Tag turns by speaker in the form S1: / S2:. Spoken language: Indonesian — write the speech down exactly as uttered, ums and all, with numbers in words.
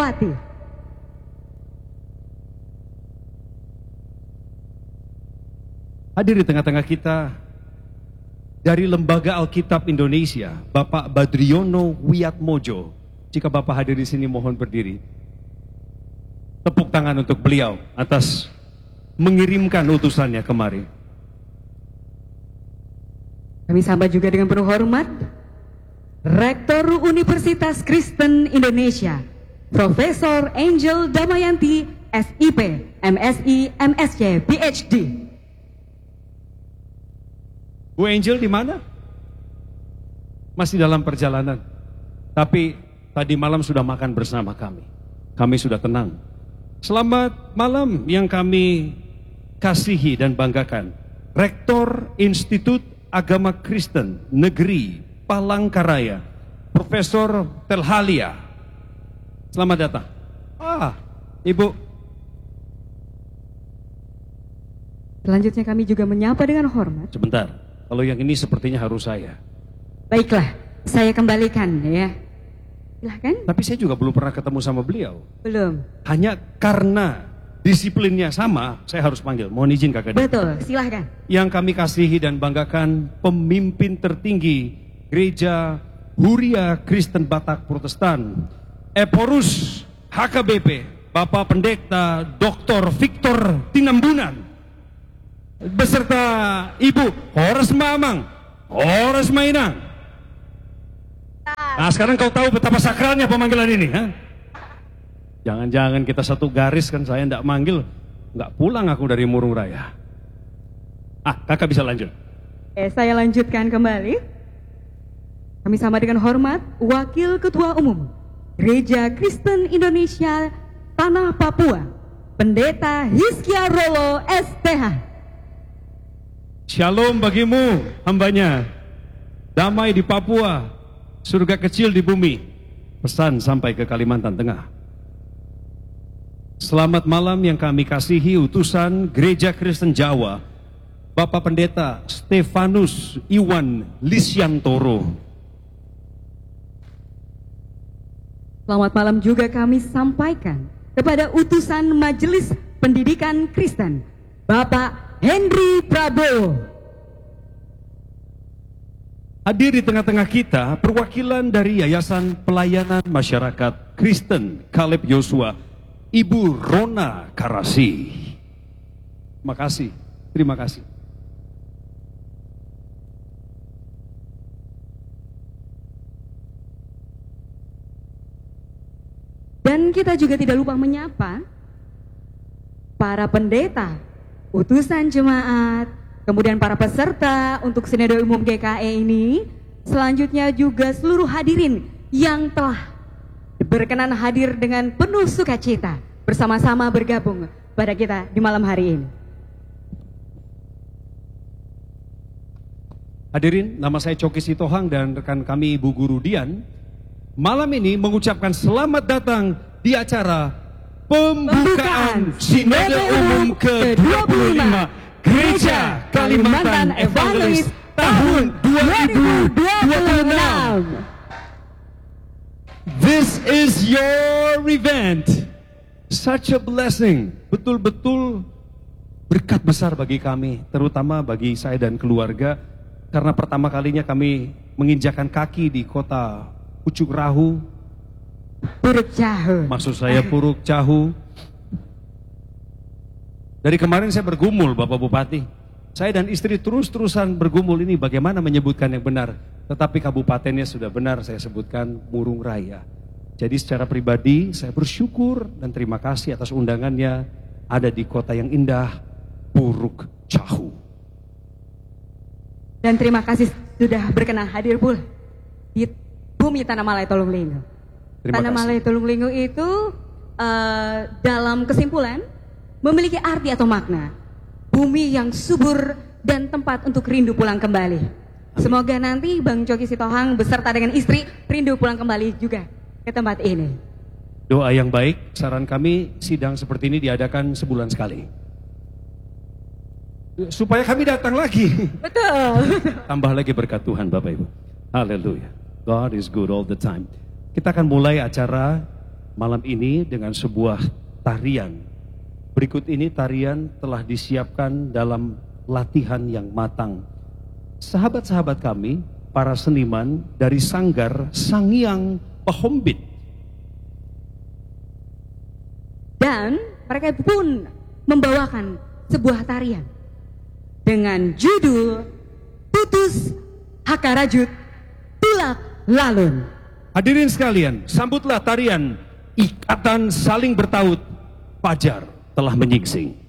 S1: Herawati.
S2: Hadir di tengah-tengah kita dari Lembaga Alkitab Indonesia, Bapak Badriono Wiatmojo. Jika Bapak hadir di sini, mohon berdiri. Tepuk tangan untuk beliau atas mengirimkan utusannya kemari.
S1: Kami sambut juga dengan penuh hormat Rektor Universitas Kristen Indonesia, Profesor Angel Damayanti, S I P, M S I, M S C, P H D.
S2: Bu Angel di mana? Masih dalam perjalanan. Tapi tadi malam sudah makan bersama kami. Kami sudah tenang. Selamat malam yang kami kasihi dan banggakan. Rektor Institut Agama Kristen Negeri Palangkaraya, Profesor Telhalia. Selamat datang. Ah, Ibu.
S1: Selanjutnya kami juga menyapa dengan hormat.
S2: Sebentar, kalau yang ini sepertinya harus saya.
S1: Baiklah, saya kembalikan ya. Silahkan.
S2: Tapi saya juga belum pernah ketemu sama beliau.
S1: Belum.
S2: Hanya karena disiplinnya sama, saya harus panggil. Mohon izin Kakak.
S1: Betul, silahkan.
S2: Yang kami kasihi dan banggakan, pemimpin tertinggi Gereja Huria Kristen Batak Protestan, Eporus H K B P, Bapak Pendeta Doktor Victor Tinambunan, beserta Ibu Horas Mamang, Horas Mainang. Nah, sekarang kau tahu betapa sakralnya pemanggilan ini, ha? Jangan-jangan kita satu garis kan, saya tidak manggil, nggak pulang aku dari Murung Raya. Ah, kakak bisa lanjut.
S1: Eh, saya lanjutkan kembali. Kami sama dengan hormat Wakil Ketua Umum Gereja Kristen Indonesia Tanah Papua, Pendeta Hizkia Rolo S T H.
S2: Shalom bagimu, hambanya. Damai di Papua, surga kecil di bumi. Pesan sampai ke Kalimantan Tengah. Selamat malam yang kami kasihi utusan Gereja Kristen Jawa, Bapak Pendeta Stefanus Iwan Lisyantoro.
S1: Selamat malam juga kami sampaikan kepada utusan Majelis Pendidikan Kristen, Bapak Henry Prabowo.
S2: Hadir di tengah-tengah kita perwakilan dari Yayasan Pelayanan Masyarakat Kristen Kaleb Yosua, Ibu Rona Karasi. Terima kasih, terima kasih.
S1: Dan kita juga tidak lupa menyapa para pendeta, utusan jemaat, kemudian para peserta untuk Sinode Umum G K E ini. Selanjutnya juga seluruh hadirin yang telah berkenan hadir dengan penuh sukacita bersama-sama bergabung pada kita di malam hari ini.
S2: Hadirin, nama saya Coki Sitohang dan rekan kami Ibu Guru Dian. Malam ini mengucapkan selamat datang di acara pembukaan Sinode Umum ke dua puluh lima Gereja Kalimantan Evangelis tahun dua ribu dua puluh enam. This is your event. Such a blessing. Betul-betul berkat besar bagi kami, terutama bagi saya dan keluarga, karena pertama kalinya kami menginjakan kaki di kota Pucuk Rahu,
S1: Puruk Cahu.
S2: maksud saya Puruk Cahu. Dari kemarin saya bergumul, Bapak Bupati. Saya dan istri terus-terusan bergumul ini bagaimana menyebutkan yang benar. Tetapi kabupatennya sudah benar, saya sebutkan Murung Raya. Jadi secara pribadi saya bersyukur dan terima kasih atas undangannya ada di kota yang indah, Puruk Cahu.
S1: Dan terima kasih sudah berkenan hadir pula di bumi Tanah Malai Tulunglingo.
S2: Terima
S1: Tanah
S2: kasih.
S1: Malai Tulunglingo itu uh, dalam kesimpulan memiliki arti atau makna bumi yang subur dan tempat untuk rindu pulang kembali. Amin. Semoga nanti Bang Coki Sitohang beserta dengan istri rindu pulang kembali juga ke tempat ini.
S2: Doa yang baik, saran kami sidang seperti ini diadakan sebulan sekali. Supaya kami datang lagi.
S1: Betul.
S2: Tambah lagi berkat Tuhan Bapak Ibu. Haleluya. God is good all the time. Kita akan mulai acara malam ini dengan sebuah tarian. Berikut ini tarian telah disiapkan dalam latihan yang matang. Sahabat-sahabat kami, para seniman dari Sanggar Sangiang Pahombit.
S1: Dan mereka pun membawakan sebuah tarian dengan judul Tutus Hakarajut Tulak Lalun.
S2: Hadirin sekalian, sambutlah tarian Ikatan Saling Bertaut. Fajar telah menyingsing.